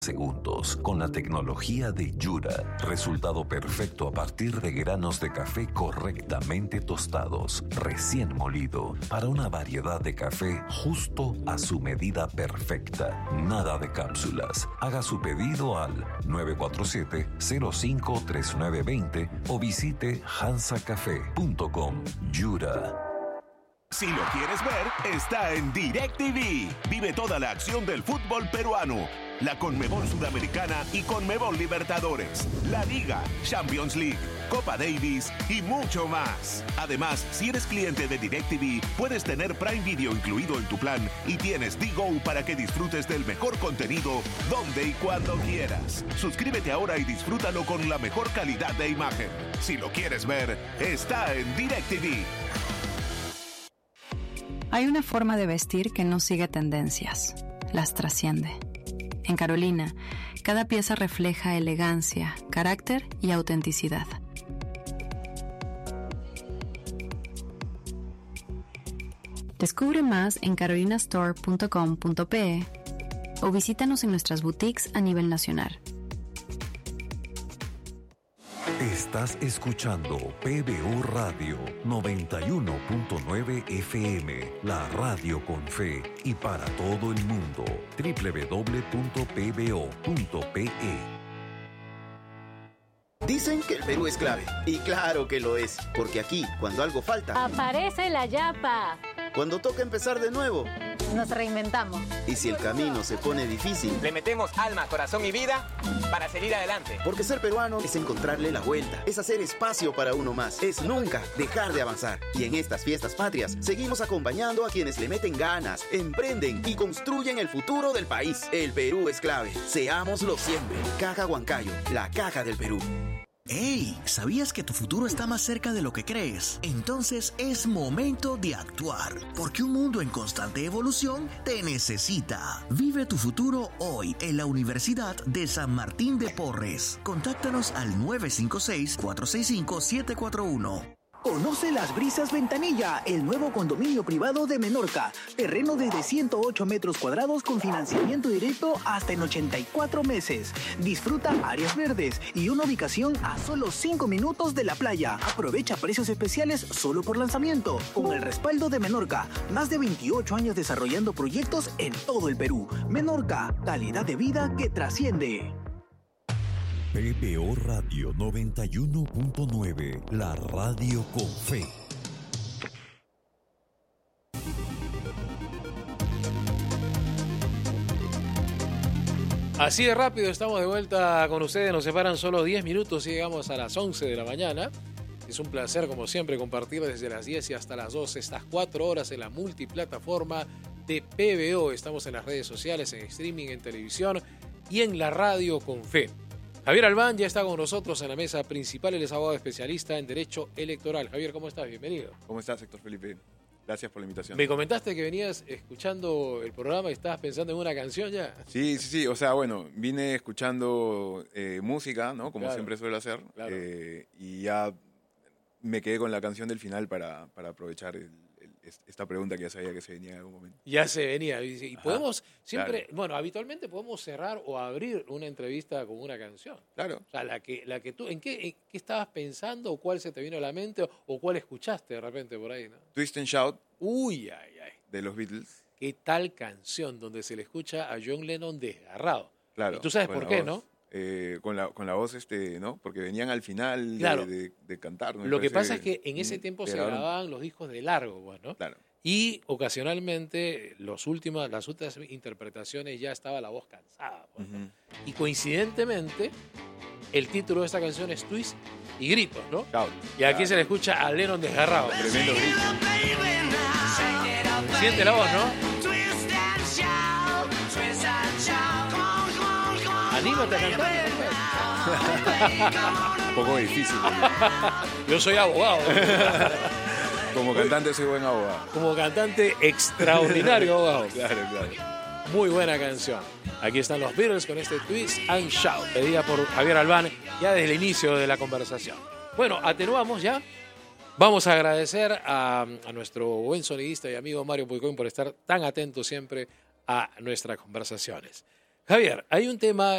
segundos con la tecnología de Yura. Resultado perfecto a partir de granos de café correctamente tostados, recién molido, para una variedad de café justo a su medida perfecta. Nada de cápsulas. Haga su pedido al 947-053920 o visite hansacafé.com. Yura. Si lo quieres ver, está en DirecTV. Vive toda la acción del fútbol peruano, la Conmebol Sudamericana y Conmebol Libertadores, la Liga, Champions League, Copa Davis y mucho más. Además, si eres cliente de DirecTV, puedes tener Prime Video incluido en tu plan y tienes Digo para que disfrutes del mejor contenido donde y cuando quieras. Suscríbete ahora y disfrútalo con la mejor calidad de imagen. Si lo quieres ver, está en DirecTV. Hay una forma de vestir que no sigue tendencias, las trasciende. En Carolina, cada pieza refleja elegancia, carácter y autenticidad. Descubre más en carolinastore.com.pe o visítanos en nuestras boutiques a nivel nacional. Estás escuchando PBO Radio 91.9 FM, la radio con fe y para todo el mundo. www.pbo.pe. Dicen que el Perú es clave, y claro que lo es, porque aquí, cuando algo falta, aparece la yapa. Cuando toca empezar de nuevo, nos reinventamos. Y si el camino se pone difícil, le metemos alma, corazón y vida para seguir adelante. Porque ser peruano es encontrarle la vuelta, es hacer espacio para uno más, es nunca dejar de avanzar. Y en estas fiestas patrias, seguimos acompañando a quienes le meten ganas, emprenden y construyen el futuro del país. El Perú es clave, seámoslo siempre. Caja Huancayo, la caja del Perú. ¡Hey! ¿Sabías que tu futuro está más cerca de lo que crees? Entonces es momento de actuar, porque un mundo en constante evolución te necesita. Vive tu futuro hoy en la Universidad de San Martín de Porres. Contáctanos al 956-465-741. Conoce Las Brisas Ventanilla, el nuevo condominio privado de Menorca. Terreno desde 108 metros cuadrados con financiamiento directo hasta en 84 meses. Disfruta áreas verdes y una ubicación a solo 5 minutos de la playa. Aprovecha precios especiales solo por lanzamiento. Con el respaldo de Menorca, más de 28 años desarrollando proyectos en todo el Perú. Menorca, calidad de vida que trasciende. PBO Radio 91.9, la radio con fe. Así de rápido estamos de vuelta con ustedes, nos separan solo 10 minutos y llegamos a las 11 de la mañana. Es un placer, como siempre, compartir desde las 10 y hasta las 12 estas 4 horas en la multiplataforma de PBO. Estamos en las redes sociales, en streaming, en televisión y en la radio con fe. Javier Albán ya está con nosotros en la mesa principal, él es abogado especialista en Derecho Electoral. Javier, ¿cómo estás? Bienvenido. ¿Cómo estás, Héctor Felipe? Gracias por la invitación. Me comentaste que venías escuchando el programa y estabas pensando en una canción ya. Sí. O sea, bueno, vine escuchando música, ¿no? Como siempre suelo hacer. Claro. Y ya me quedé con la canción del final para aprovechar esta pregunta que ya sabía que se venía en algún momento. Ya se venía. Y podemos siempre, bueno, habitualmente podemos cerrar o abrir una entrevista con una canción. Claro. O sea, la que tú, ¿en qué estabas pensando o cuál se te vino a la mente o cuál escuchaste de repente por ahí, ¿no? Twist and Shout. Uy. De los Beatles. ¿Qué tal canción donde se le escucha a John Lennon desgarrado? Claro. Y tú sabes por qué, voz. ¿no? Con la voz, ¿no? Porque venían al final claro. de cantar. ¿no? Lo que pasa es que en ese tiempo se grababan los discos de largo, bueno. Claro. Y ocasionalmente las últimas interpretaciones ya estaba la voz cansada. Bueno. Y coincidentemente, el título de esta canción es Twist y Gritos, ¿no? Shout. Y aquí se le escucha a Lennon desgarrado. Tremendo grito. Siente la voz, ¿no? Anímate a cantar. Un poco difícil. Yo soy abogado. Como cantante soy buen abogado. Como cantante extraordinario abogado. Claro. Muy buena canción. Aquí están los Beatles con este Twist and Shout, pedida por Javier Albán ya desde el inicio de la conversación. Bueno, atenuamos ya. Vamos a agradecer a nuestro buen sonidista y amigo Mario Puicoin por estar tan atento siempre a nuestras conversaciones. Javier, hay un tema